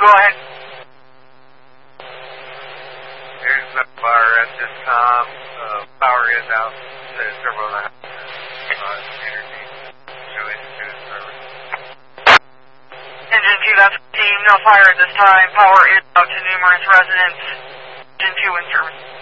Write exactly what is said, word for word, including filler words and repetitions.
go ahead. Here's the fire at this time. Uh, power is out to several houses. Uh, energy. So it's good service. Engine two, that's team. No fire at this time. Power is out to numerous residents. Engine two in service.